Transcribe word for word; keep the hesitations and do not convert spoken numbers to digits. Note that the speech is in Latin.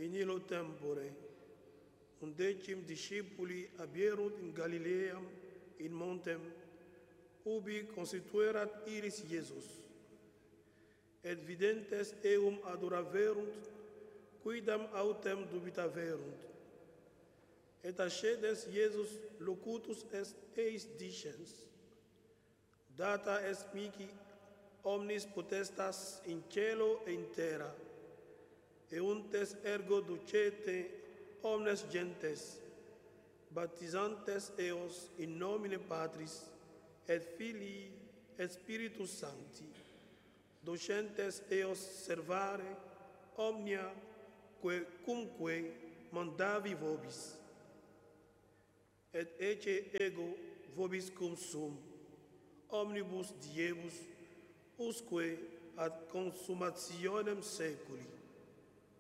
in illo tempore, undecim discipuli abierunt in Galileam in montem, ubi constituerat iris Iesus, et videntes eum adoraverunt, quidam autem dubitaverunt. Et ascendens Iesus locutus est eis dicens, data est mihi omnis potestas in cielo et in terra, euntes ergo ducete omnes gentes, baptizantes eos in nomine Patris et Filii et Spiritus Sancti, docentes eos servare omnia que cumque mandavi vobis. Et ecce ego vobis cum sum, omnibus diebus, usque ad consummationem seculi.